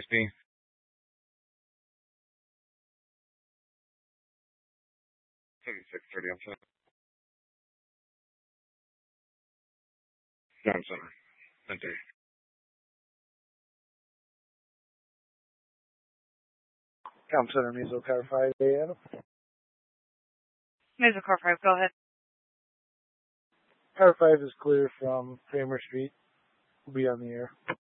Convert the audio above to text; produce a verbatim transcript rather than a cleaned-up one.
sixteen. Six thirty. I'm sorry. John Center. Center. Com Center, Meso Car five, Adam. Meso Car five, go ahead. Car five is clear from Kramer Street. We'll be on the air.